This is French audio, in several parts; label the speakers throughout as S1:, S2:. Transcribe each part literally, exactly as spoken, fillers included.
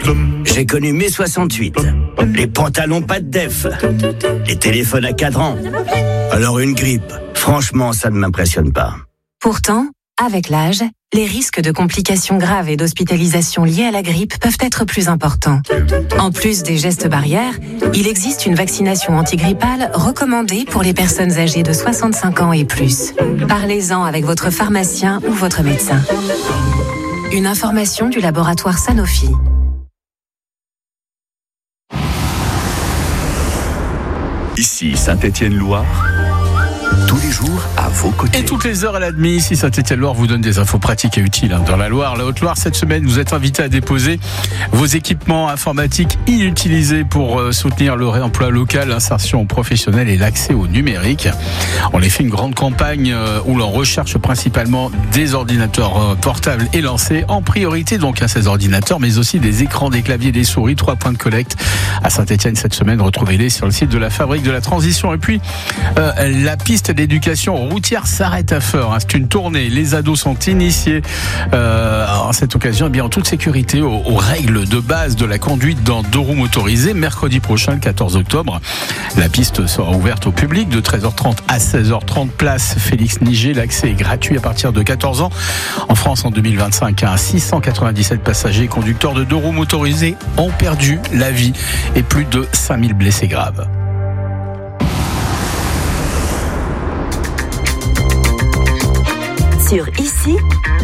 S1: J'ai connu mai soixante-huit, les pantalons pas de def, les téléphones à cadran. Alors une grippe, franchement, ça ne m'impressionne pas.
S2: Pourtant, avec l'âge, les risques de complications graves et d'hospitalisation liées à la grippe peuvent être plus importants. En plus des gestes barrières, il existe une vaccination antigrippale recommandée pour les personnes âgées de soixante-cinq ans et plus. Parlez-en avec votre pharmacien ou votre médecin. Une information du laboratoire Sanofi.
S3: Ici Saint-Étienne-Loire, tous les jours à vos côtés.
S4: Et toutes les heures à la demi, ici Saint-Étienne-Loire vous donne des infos pratiques et utiles. Dans la Loire, la Haute-Loire, cette semaine, vous êtes invité à déposer vos équipements informatiques inutilisés pour soutenir le réemploi local, l'insertion professionnelle et l'accès au numérique. On a fait une grande campagne où l'on recherche principalement des ordinateurs portables et lancés, en priorité donc à ces ordinateurs, mais aussi des écrans, des claviers, des souris. Trois points de collecte à Saint-Étienne cette semaine. Retrouvez-les sur le site de la Fabrique de la Transition. Et puis, euh, la piste d'éducation routière s'arrête à Feurs. C'est une tournée. Les ados sont initiés euh, à cette occasion, eh bien, en toute sécurité aux, aux règles de base de la conduite dans deux roues motorisées. Mercredi prochain, le quatorze octobre, la piste sera ouverte au public de treize heures trente à seize heures trente. Place Félix Niger. L'accès est gratuit à partir de quatorze ans. En France, en deux mille vingt-cinq, six cent quatre-vingt-dix-sept passagers et conducteurs de deux roues motorisées ont perdu la vie et plus de cinq mille blessés graves.
S5: Sur Ici,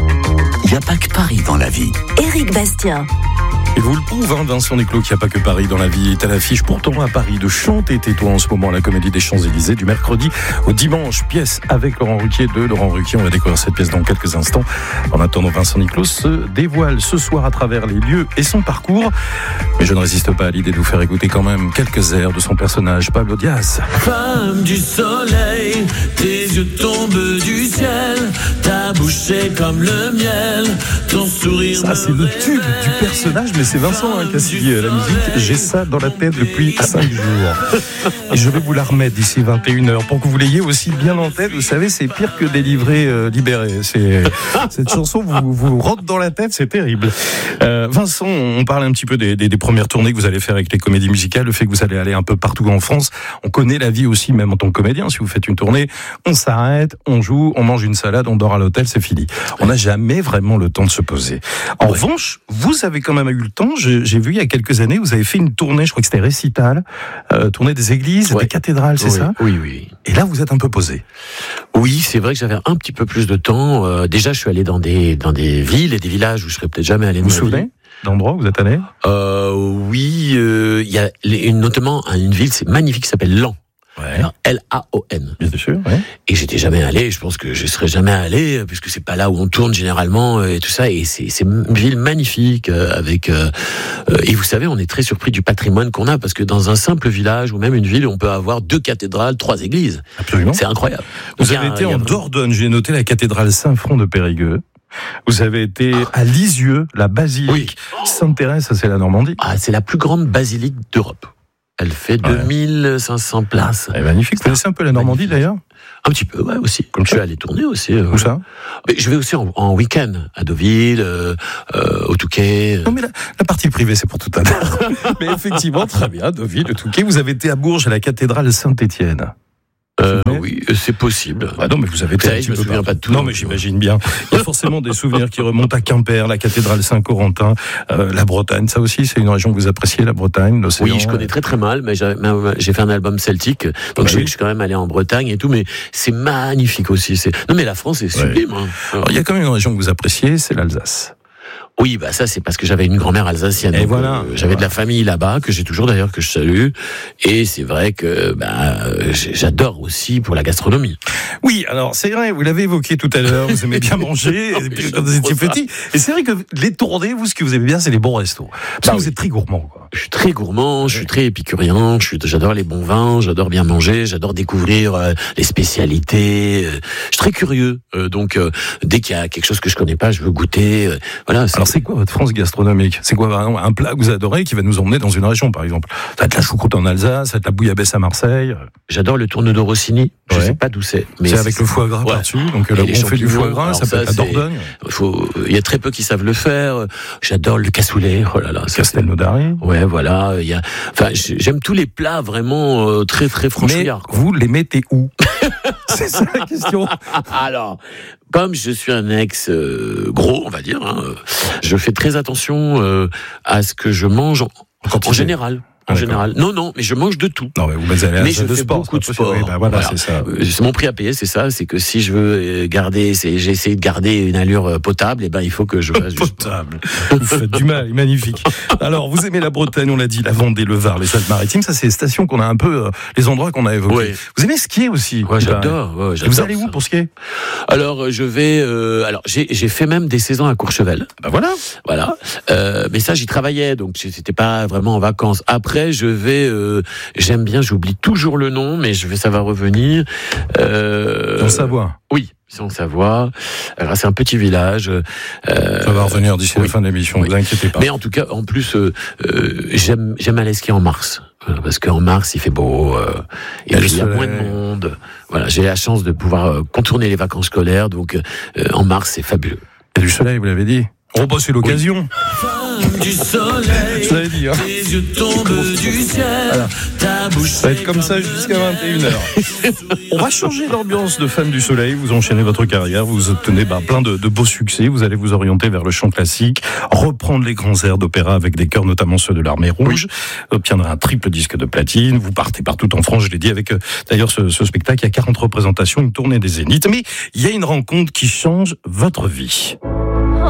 S3: il n'y a pas que Paris dans la vie.
S5: Éric Bastien.
S6: Et vous le prouve, hein, Vincent Desclaux, qu'il n'y a pas que Paris dans la vie. Est à l'affiche pourtant à Paris de Chante et tais-toi en ce moment, la Comédie des Champs-Élysées, du mercredi au dimanche. Pièce avec Laurent Ruquier de Laurent Ruquier. On va découvrir cette pièce dans quelques instants. En attendant, Vincent Desclaux se dévoile ce soir à travers les lieux et son parcours. Mais je ne résiste pas à l'idée de vous faire écouter quand même quelques airs de son personnage, Pablo Diaz.
S7: Femme du soleil, tes yeux tombent du ciel, ta bouche est comme le miel, ton sourire.
S6: Ça, c'est le tube du personnage, mais c'est Vincent hein, qui a signé la musique. J'ai ça dans la tête depuis cinq jours. Et je vais vous la remettre d'ici vingt et une heures pour que vous l'ayez aussi bien en tête. Vous savez, c'est pire que des livrets euh, libérés. C'est, cette chanson vous, vous rentre dans la tête, c'est terrible. Euh, Vincent, on parle un petit peu des, des, des premières tournées que vous allez faire avec les comédies musicales, le fait que vous allez aller un peu partout en France. On connaît la vie aussi, même en tant que comédien. Si vous faites une tournée, on s'arrête, on joue, on mange une salade, on dort à l'hôtel, c'est fini. On n'a jamais vraiment le temps de se poser. En ouais. revanche, vous avez quand même eu le temps. Je, j'ai vu il y a quelques années, vous avez fait une tournée, je crois que c'était récital, euh, tournée des églises, ouais. des cathédrales, c'est
S8: oui,
S6: ça ?
S8: Oui, oui.
S6: Et là, vous êtes un peu posé.
S8: Oui, c'est vrai que j'avais un petit peu plus de temps. Euh, déjà, je suis allé dans des dans des villes et des villages où je serais peut-être jamais allé.
S6: Vous vous souvenez d'endroits où vous êtes allé ?
S8: euh, Oui, il euh, y a les, notamment une ville, c'est magnifique, qui s'appelle Laon.
S6: Ouais.
S8: L A O N.
S6: Bien sûr, ouais.
S8: Et j'étais jamais allé, je pense que je serais jamais allé, puisque c'est pas là où on tourne généralement, et tout ça, et c'est, c'est une ville magnifique, avec, euh, et vous savez, on est très surpris du patrimoine qu'on a, parce que dans un simple village, ou même une ville, on peut avoir deux cathédrales, trois églises.
S6: Absolument.
S8: C'est incroyable.
S6: Vous
S8: Donc,
S6: avez
S8: a,
S6: été
S8: a...
S6: en Dordogne, j'ai noté la cathédrale Saint-Front de Périgueux. Vous avez été à Lisieux, la basilique oui. Sainte-Thérèse, ça c'est la Normandie.
S8: Ah, c'est la plus grande basilique d'Europe. Elle fait deux mille cinq cents places.
S6: Elle est magnifique. Vous connaissez un peu la Normandie d'ailleurs ?
S8: Un petit peu, ouais, aussi.
S6: Comme
S8: je suis allé tourner aussi. Euh,
S6: Où ça ?
S8: Je vais aussi en, en week-end, à Deauville, euh, euh, au Touquet.
S6: Non mais la, la partie privée, c'est pour tout à l'heure. Mais effectivement, très bien, Deauville, le Touquet. Vous avez été à Bourges, à la cathédrale Saint-Étienne.
S8: Euh, oui, c'est possible.
S6: Ah non, mais vous avez été.
S8: Ça, je me souviens pas de tout.
S6: Non, mais j'imagine bien. Il y a forcément des souvenirs qui remontent à Quimper, la cathédrale Saint-Corentin, euh, la Bretagne. Ça aussi, c'est une région que vous appréciez, la Bretagne, l'océan.
S8: Oui, je connais très très mal, mais j'ai, j'ai fait un album celtique, donc bah je, oui. je suis quand même allé en Bretagne et tout, mais c'est magnifique aussi. C'est... Non, mais la France est sublime. Ouais. Hein.
S6: Alors, il y a quand même une région que vous appréciez, c'est l'Alsace.
S8: Oui, bah ça c'est parce que j'avais une grand-mère alsacienne.
S6: Et
S8: donc,
S6: voilà.
S8: Euh, j'avais de la famille là-bas que j'ai toujours d'ailleurs que je salue. Et c'est vrai que bah j'adore aussi pour la gastronomie.
S6: Oui, alors c'est vrai, vous l'avez évoqué tout à l'heure. Vous aimez bien manger et puis, quand vous étiez petit. Et c'est vrai que les tournées, vous ce que vous aimez bien, c'est les bons restos. Parce bah, que vous oui. êtes très gourmand. Quoi.
S8: Je suis très gourmand, je suis très épicurien. Je suis, j'adore les bons vins, j'adore bien manger, j'adore découvrir euh, les spécialités. Euh, je suis très curieux. Euh, donc euh, dès qu'il y a quelque chose que je connais pas, je veux goûter. Euh, voilà. C'est
S6: Alors c'est quoi votre France gastronomique? C'est quoi vraiment un plat que vous adorez qui va nous emmener dans une région, par exemple? Ça va être la choucroute en Alsace, ça va être la bouillabaisse à Marseille.
S8: J'adore le tourneau de Rossini. Je
S6: Ouais.
S8: sais pas d'où c'est. Mais
S6: c'est avec le foie gras
S8: ouais.
S6: par-dessus. Donc
S8: Et
S6: là,
S8: les
S6: on fait du foie
S8: champignons,
S6: gras,
S8: alors
S6: ça peut
S8: ça,
S6: être la
S8: c'est-
S6: Dordogne.
S8: Faut, il y a très peu qui savent le faire. J'adore le cassoulet. Oh là là, ça, c'est-
S6: Castelnaudary.
S8: Ouais, voilà. Il y a, enfin, j'aime tous les plats vraiment euh, très très
S6: Mais
S8: franchouillards. quoi.
S6: vous les mettez où? C'est ça la question.
S8: Alors, comme je suis un ex euh, gros, on va dire, hein, euh, je fais très attention euh, à ce que je mange en, en général. En
S6: Ah,
S8: général. Non, non, mais je mange de tout.
S6: Non, mais vous allez à
S8: Mais
S6: la salle
S8: je
S6: de
S8: fais
S6: sport.
S8: beaucoup de
S6: c'est pas possible.
S8: sport.
S6: Oui, bah voilà,
S8: Voilà.
S6: c'est ça.
S8: Euh, C'est mon prix à payer, c'est ça. C'est que si je veux euh, garder, c'est, j'ai essayé de garder une allure euh, potable, et ben il faut que je fasse du sport.
S6: Potable. Vous faites du mal, magnifique. Alors, vous aimez la Bretagne, on l'a dit, la Vendée, le Var, les Alpes-Maritimes, ça c'est les stations qu'on a un peu, euh, les endroits qu'on a évoqués.
S8: Ouais.
S6: Vous aimez skier aussi?
S8: Ouais, j'adore. Ouais,
S6: Et
S8: j'adore
S6: vous allez où
S8: ça.
S6: pour skier?
S8: Alors, euh, je vais. Euh, alors, j'ai, j'ai fait même des saisons à Courchevel.
S6: Bah voilà.
S8: Voilà. Euh, mais ça, j'y travaillais, donc c'était pas vraiment en vacances. Après, je vais. Euh, j'aime bien. J'oublie toujours le nom, mais je vais. Ça va revenir. Euh,
S6: En Savoie.
S8: Oui, c'est en Savoie. Alors, c'est un petit village. Euh,
S6: Ça va revenir d'ici
S8: oui.
S6: la fin de l'émission,
S8: Oui.
S6: ne vous inquiétez pas.
S8: Mais en tout cas, en plus, euh, euh, j'aime j'aime aller skier en mars. Voilà, parce qu'en mars, il fait beau, euh, et
S6: Il y a
S8: puis
S6: le
S8: il y a moins
S6: soleil.
S8: de monde. Voilà, j'ai la chance de pouvoir euh, contourner les vacances scolaires, donc euh, en mars, c'est fabuleux.
S6: Il y a du soleil, vous l'avez dit. Oh, bah c'est l'occasion.
S7: Femme du soleil,
S6: Je l'avais dit, hein.
S7: tes yeux tombent du ciel, ta bouche
S6: Ça va être comme ça jusqu'à vingt et une heures. On va changer d'ambiance de Femme du Soleil. Vous enchaînez votre carrière, vous obtenez bah, plein de, de beaux succès. Vous allez vous orienter vers le chant classique, reprendre les grands airs d'opéra avec des chœurs, notamment ceux de l'Armée Rouge. Obtiendrez un triple disque de platine. Vous partez partout en France, je l'ai dit, avec euh, d'ailleurs ce, ce spectacle. Il y a quarante représentations, une tournée des Zéniths. Mais il y a une rencontre qui change votre vie.